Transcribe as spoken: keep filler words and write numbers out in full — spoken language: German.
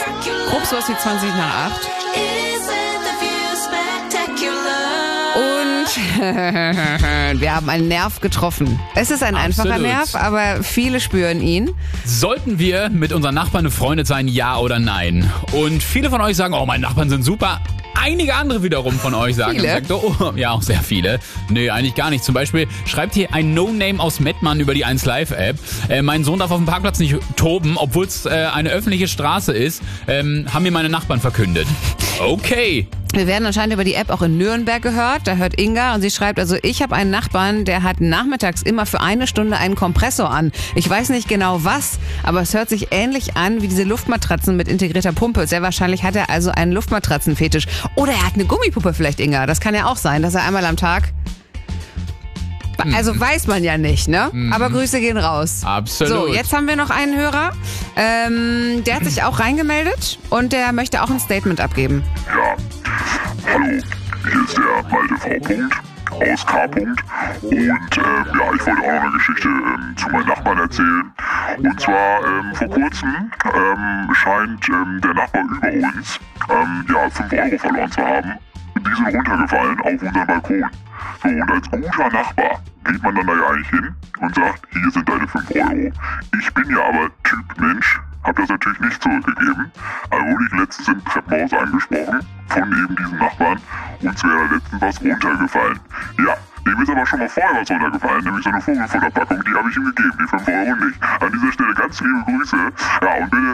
grob sowas wie zwanzig nach acht. Und wir haben einen Nerv getroffen. Es ist ein Absolut. einfacher Nerv, aber viele spüren ihn. Sollten wir mit unseren Nachbarn befreundet sein, ja oder nein? Und viele von euch sagen, oh, meine Nachbarn sind super. Einige andere wiederum von euch sagen, Viele? sagt, oh, ja, auch sehr viele. Nee, eigentlich gar nicht. Zum Beispiel schreibt hier ein No-Name aus Mettmann über die eins Live App. Äh, mein Sohn darf auf dem Parkplatz nicht toben, obwohl es äh, eine öffentliche Straße ist, ähm, haben mir meine Nachbarn verkündet. Okay. Wir werden anscheinend über die App auch in Nürnberg gehört. Da hört Inga und sie schreibt, also ich habe einen Nachbarn, der hat nachmittags immer für eine Stunde einen Kompressor an. Ich weiß nicht genau was, aber es hört sich ähnlich an wie diese Luftmatratzen mit integrierter Pumpe. Sehr wahrscheinlich hat er also einen Luftmatratzenfetisch. Oder er hat eine Gummipuppe vielleicht, Inga. Das kann ja auch sein, dass er einmal am Tag... Also weiß man ja nicht, ne? Mhm. Aber Grüße gehen raus. Absolut. So, jetzt haben wir noch einen Hörer. Ähm, der hat sich auch reingemeldet und der möchte auch ein Statement abgeben. Ja, hallo, hier ist der Malte V. Punkt aus K. Punkt. Und ähm, ja, ich wollte auch noch eine Geschichte ähm, zu meinen Nachbarn erzählen. Und zwar ähm, vor kurzem ähm, scheint ähm, der Nachbar über uns ähm, ja, fünf Euro verloren zu haben. Die sind runtergefallen auf unseren Balkon. So, und als guter Nachbar geht man dann da ja eigentlich hin und sagt, hier sind deine fünf Euro. Ich bin ja aber Typ Mensch, hab das natürlich nicht zurückgegeben. Also wurde ich letztens im Treppenhaus angesprochen von eben diesen Nachbarn. Uns wäre da letztens was runtergefallen. Ja, dem ist aber schon mal vorher was runtergefallen, nämlich so eine Vogelfutterpackung, die habe ich ihm gegeben, die fünf Euro nicht. An dieser Stelle ganz liebe Grüße. Ja, und bitte